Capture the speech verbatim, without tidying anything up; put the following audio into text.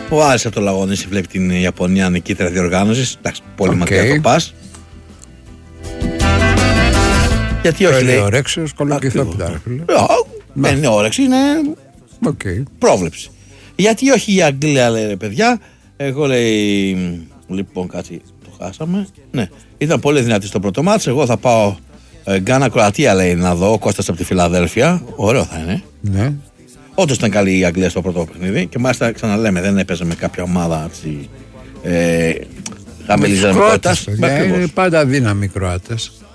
Ο Άρης από το Λαγονίσι βλέπει την Ιαπωνία νικήτρια διοργάνωσης. Εντάξει, πολύ okay. μακριά το πας. Γιατί όχι, λέει. Ορέξιος, κολοκυθόπιτα. Δεν είναι όρεξη, είναι okay. πρόβλεψη. Γιατί όχι η Αγγλία, λέει, ρε παιδιά. Εγώ, λέει, λοιπόν, κάτι το χάσαμε. Ναι, ήταν πολύ δυνατή στο πρώτο μάτς. Εγώ θα πάω ε, Γκάνα Κροατία, λέει, να δω. Ο Κώστας από τη Φιλαδέλφια. Ωραίο θα είναι. Ναι. Όντως ήταν καλή η Αγγλία στο πρώτο παιχνίδι. Και μάλιστα ξαναλέμε, δεν έπαιζε με κάποια ομάδα έτσι. Ε, χαμηλής δυναμικότητας. Είναι πάντα δύναμη οι Κροάτες.